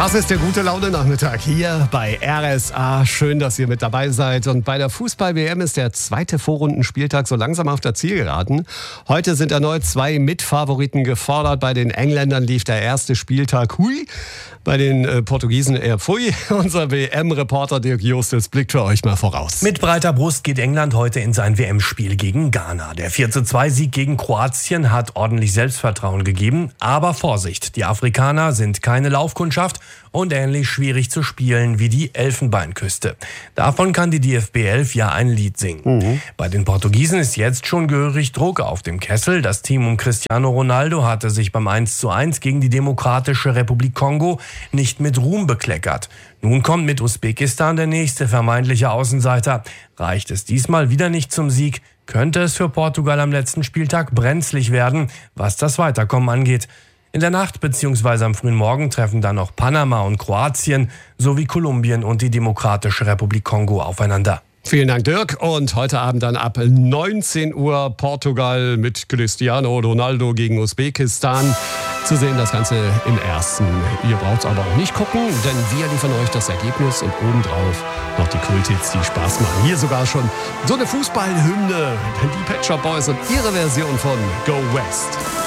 Das ist der Gute-Laune-Nachmittag hier bei RSA. Schön, dass ihr mit dabei seid. Und bei der Fußball-WM ist der zweite Vorrundenspieltag so langsam auf der Zielgeraden. Heute sind erneut zwei Mitfavoriten gefordert. Bei den Engländern lief der erste Spieltag hui. Bei den Portugiesen eher pfui. Unser WM-Reporter Dirk Justus blickt für euch mal voraus. Mit breiter Brust geht England heute in sein WM-Spiel gegen Ghana. Der 4:2-Sieg gegen Kroatien hat ordentlich Selbstvertrauen gegeben. Aber Vorsicht, die Afrikaner sind keine Laufkundschaft und ähnlich schwierig zu spielen wie die Elfenbeinküste. Davon kann die DFB 11 ja ein Lied singen. Bei den Portugiesen ist jetzt schon gehörig Druck auf dem Kessel. Das Team um Cristiano Ronaldo hatte sich beim 1:1 gegen die Demokratische Republik Kongo nicht mit Ruhm bekleckert. Nun kommt mit Usbekistan der nächste vermeintliche Außenseiter. Reicht es diesmal wieder nicht zum Sieg, könnte es für Portugal am letzten Spieltag brenzlig werden, was das Weiterkommen angeht. In der Nacht bzw. am frühen Morgen treffen dann noch Panama und Kroatien sowie Kolumbien und die Demokratische Republik Kongo aufeinander. Vielen Dank, Dirk. Und heute Abend dann ab 19 Uhr Portugal mit Cristiano Ronaldo gegen Usbekistan. Zu sehen das Ganze im Ersten. Ihr braucht es aber auch nicht gucken, denn wir liefern euch das Ergebnis und obendrauf noch die Kulthits, die Spaß machen. Hier sogar schon so eine Fußballhymne, die Pet Shop Boys und ihre Version von Go West.